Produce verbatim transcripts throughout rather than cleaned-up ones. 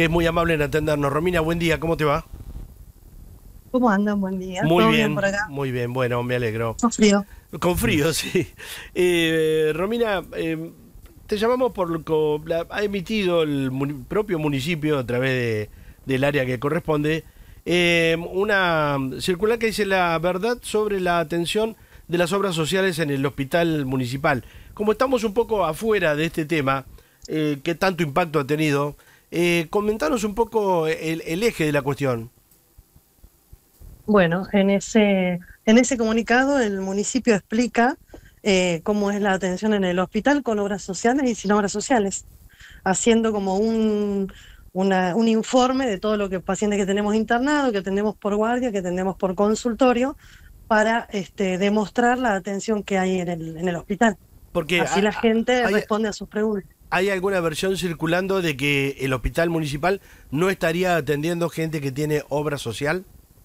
que es muy amable en atendernos. Romina, buen día, ¿cómo te va? ¿Cómo andan? Buen día. Muy ¿Todo bien bien, por acá? muy bien, bueno, me alegro. Con frío. Con frío, sí. Eh, Romina, eh, te llamamos por lo que la- ha emitido el muni- propio municipio a través de- del área que corresponde eh, una circular que dice la verdad sobre la atención de las obras sociales en el hospital municipal. Como estamos un poco afuera de este tema, eh, ¿qué tanto impacto ha tenido? Eh, comentanos un poco el, el eje de la cuestión. Bueno, en ese, en ese comunicado el municipio explica eh, cómo es la atención en el hospital con obras sociales y sin obras sociales, haciendo como un, una- un informe de todo lo que pacientes que tenemos internados, que tenemos por guardia, que tenemos por consultorio, para este, demostrar la atención que hay en el, en el hospital. Porque Así ha- la ha- gente hay, responde a sus preguntas. hay alguna versión circulando de que el hospital municipal no estaría atendiendo gente que tiene obra social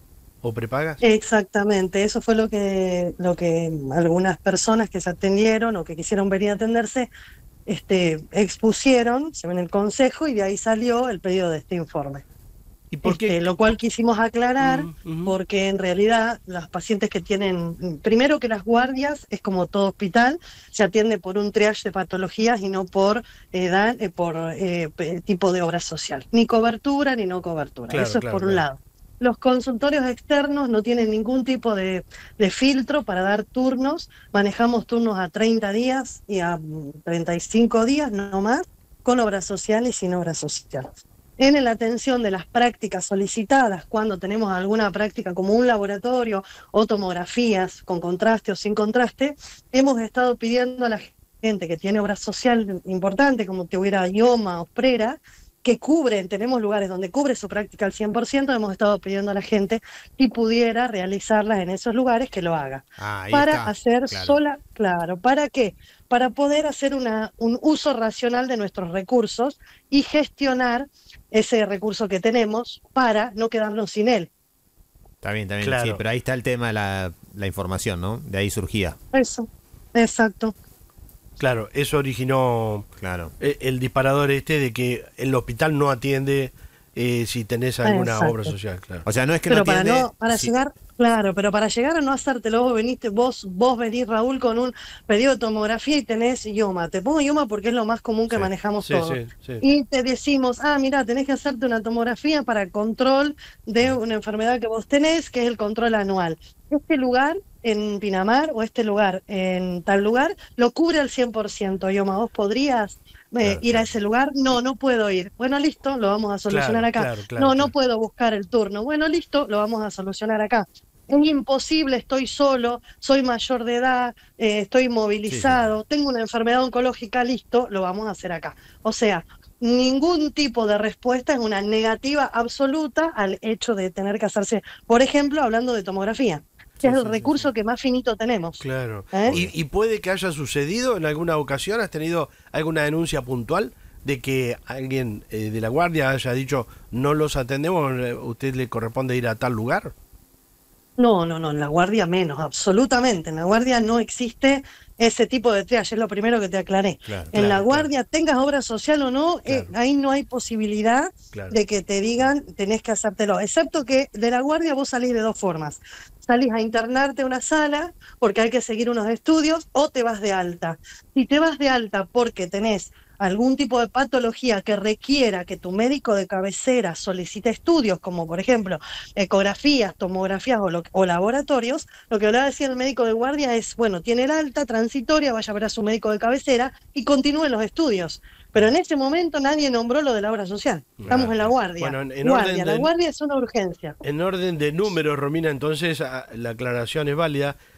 o prepagas. Exactamente, eso fue lo que, lo que algunas personas que se atendieron o que quisieron venir a atenderse, este, expusieron, se ve en el consejo, y de ahí salió el pedido de este informe. ¿Y por qué? Este, lo cual quisimos aclarar, Mm, ujú. porque en realidad los pacientes que tienen, primero que las guardias, es como todo hospital, se atiende por un triage de patologías y no por edad, eh, por eh, pe- tipo de obra social, ni cobertura ni no cobertura, Claro, eso es claro, por un claro. lado. Los consultorios externos no tienen ningún tipo de, de filtro para dar turnos, manejamos turnos a treinta días y a mm, treinta y cinco días, no más, con obras sociales y sin obras sociales. En la atención de las prácticas solicitadas, cuando tenemos alguna práctica como un laboratorio o tomografías con contraste o sin contraste, hemos estado pidiendo a la gente que tiene obra social importante, como que hubiera IOMA o PRERA, que cubren, tenemos lugares donde cubre su práctica al cien por ciento, hemos estado pidiendo a la gente si pudiera realizarlas en esos lugares, que lo haga. Ah, ahí Para está, hacer claro. sola, claro, ¿para qué? Para poder hacer una, un uso racional de nuestros recursos y gestionar ese recurso que tenemos para no quedarnos sin él. Está bien, está bien, sí, Claro, pero ahí está el tema de la, la información, ¿no? De ahí surgía, Eso, exacto. claro. Eso originó claro. eh, el disparador este de que el hospital no atiende eh, si tenés alguna obra Exacto. social, claro. O sea, no es que no Pero para atiende, no, para sí, llegar, claro, pero para llegar a no hacértelo, vos veniste, vos, vos venís, Raúl, con un pedido de tomografía y tenés IOMA. Te pongo IOMA porque es lo más común que Sí, manejamos sí, todos. sí, sí. Y te decimos, ah, mira, tenés que hacerte una tomografía para control de una enfermedad que vos tenés, que es el control anual. Este lugar en Pinamar o este lugar en tal lugar lo cubre al cien por ciento, IOMA. ¿Vos podrías eh, Claro, ir a claro. ese lugar? No, no puedo ir. Bueno, listo, lo vamos a solucionar Claro, acá. claro, claro, No, no claro. puedo buscar el turno. Bueno, listo, lo vamos a solucionar acá. Es imposible, estoy solo, soy mayor de edad, eh, estoy Sí, sí, sí. inmovilizado, tengo una enfermedad oncológica, listo, lo vamos a hacer acá. O sea, ningún tipo de respuesta es una negativa absoluta al hecho de tener que hacerse, por ejemplo, hablando de tomografía, que Sí, es el sí, sí, sí. recurso que más finito tenemos. Claro. ¿Eh? ¿Y, obvio. y puede que haya sucedido en alguna ocasión? ¿Has tenido alguna denuncia puntual de que alguien eh, de la guardia haya dicho no los atendemos, eh, usted le corresponde ir a tal lugar? No, no, no, en la guardia menos, absolutamente. En la guardia no existe ese tipo de triage, es lo primero que te aclaré. Claro, En la claro, claro, guardia, tengas obra social o no, eh, claro, ahí no hay posibilidad claro. de que te digan tenés que hacértelo, excepto que de la guardia vos salís de dos formas. Salís a internarte a una sala porque hay que seguir unos estudios o te vas de alta. Si te vas de alta porque tenés algún tipo de patología que requiera que tu médico de cabecera solicite estudios, como por ejemplo ecografías, tomografías o, lo- o laboratorios, lo que le va a decir el médico de guardia es, bueno, tiene el alta transitoria, vaya a ver a su médico de cabecera y continúe los estudios. Pero en ese momento nadie nombró lo de la obra social. Estamos Ah, en la claro. guardia. Bueno, en, en orden Guardia, la de guardia es una urgencia. en orden de números, Romina, entonces ah, la aclaración es válida.